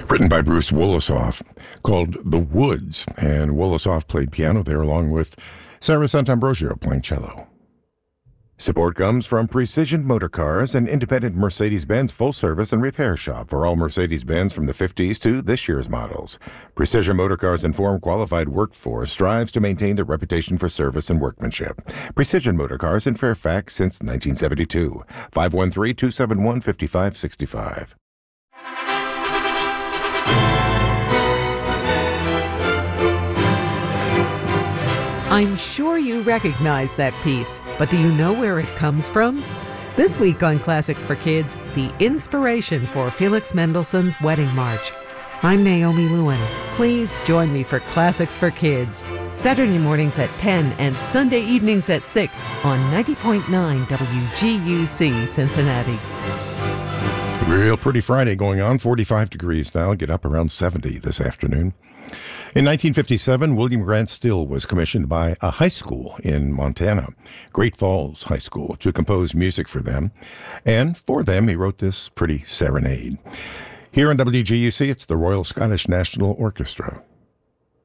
written by Bruce Wolosoff, called The Woods, and Wolosoff played piano there along with Sarah Sant'Ambrosio playing cello. Support comes from Precision Motorcars, an independent Mercedes-Benz full-service and repair shop for all Mercedes-Benz from the 50s to this year's models. Precision Motorcars' informed, qualified workforce strives to maintain their reputation for service and workmanship. Precision Motorcars in Fairfax since 1972. 513-271-5565. I'm sure you recognize that piece, but do you know where it comes from? This week on Classics for Kids, the inspiration for Felix Mendelssohn's Wedding March. I'm Naomi Lewin. Please join me for Classics for Kids, Saturday mornings at 10 and Sunday evenings at 6 on 90.9 WGUC Cincinnati. Real pretty Friday going on, 45 degrees now, get up around 70 this afternoon. In 1957, William Grant Still was commissioned by a high school in Montana, Great Falls High School, to compose music for them. And for them, he wrote this pretty serenade. Here on WGUC, it's the Royal Scottish National Orchestra.